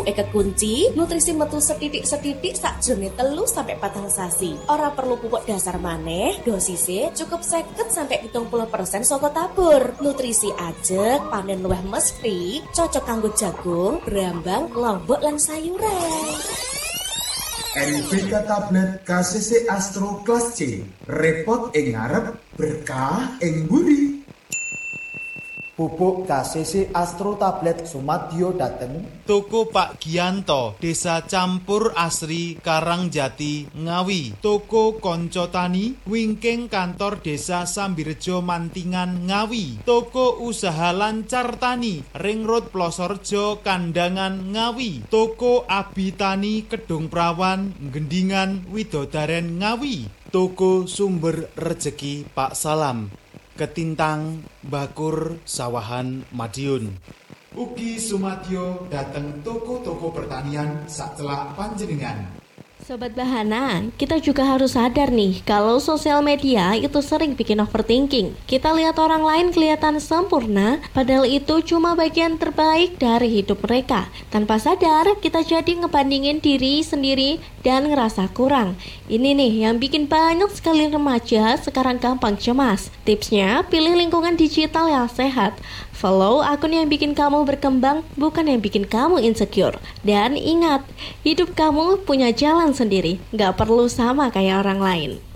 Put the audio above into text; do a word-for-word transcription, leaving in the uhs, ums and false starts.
hidupe kekunci, nutrisi metu setitik-setitik sakjroning telu sampai patang sasi. Ora perlu pupuk dasar maneh, dosise cukup seket sampai pitung puluh persen saka tabur. Nutrisi ajeg, panen luwih mesti, cocok kanggo jagung, brambang, lombok lan sayuran. N P K tablet K C C Astro kelas C, repot ing ngarep, berkah ing mburi. Pupuk K C C Astro tablet Sumadyo dateng Toko Pak Gianto, Desa Campur Asri, Karangjati, Ngawi. Toko Konco Tani, wingking kantor Desa Sambirejo Mantingan, Ngawi. Toko Usaha Lancar Tani, Ring Road Plosorjo, Kandangan, Ngawi. Toko Abi Tani, Kedung Prawan, Gendingan, Widodaren, Ngawi. Toko Sumber Rejeki Pak Salam, Ketintang, Bakur, Sawahan, Madiun. Ugi Sumadyo dateng toko-toko pertanian sacelak panjenengan. Sobat Bahana, kita juga harus sadar nih kalau sosial media itu sering bikin overthinking. Kita lihat orang lain kelihatan sempurna, padahal itu cuma bagian terbaik dari hidup mereka. Tanpa sadar, kita jadi ngebandingin diri sendiri dan ngerasa kurang. Ini nih yang bikin banyak sekali remaja sekarang gampang cemas. Tipsnya, pilih lingkungan digital yang sehat. Follow akun yang bikin kamu berkembang, bukan yang bikin kamu insecure. Dan ingat, hidup kamu punya jalan sendiri, gak perlu sama kayak orang lain.